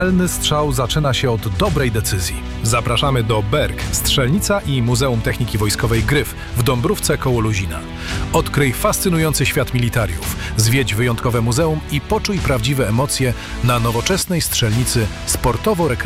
Celny strzał zaczyna się od dobrej decyzji. Zapraszamy do Berg, Strzelnica i Muzeum Techniki Wojskowej Gryf w Dąbrówce koło Luzina. Odkryj fascynujący świat militariów, zwiedź wyjątkowe muzeum i poczuj prawdziwe emocje na nowoczesnej strzelnicy sportowo-rekreacyjnej.